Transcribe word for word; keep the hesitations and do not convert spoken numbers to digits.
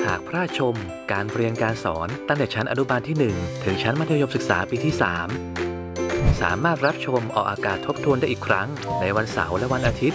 หากพลาดชมการเรียนการสอนตั้งแต่ชั้นอนุบาลที่หนึ่งถึงชั้นมัธยมศึกษาปีที่สามสามารถรับชมออกอากาศทบทวนได้อีกครั้งในวันเสาร์และวันอาทิตย์